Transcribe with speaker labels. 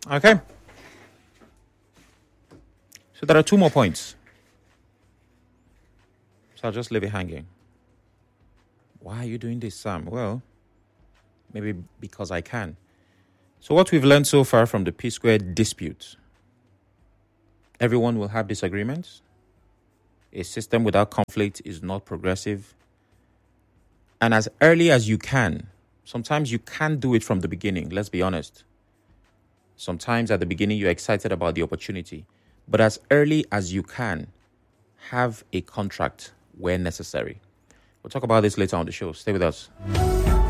Speaker 1: Okay. So there are 2 more points. So I'll just leave it hanging. Why are you doing this, Sam? Well, maybe because I can. So what we've learned so far from the P-squared dispute: everyone will have disagreements. A system without conflict is not progressive. And as early as you can, sometimes you can't do it from the beginning, let's be honest. Sometimes at the beginning you're excited about the opportunity. But as early as you can, have a contract where necessary. We'll talk about this later on the show. Stay with us.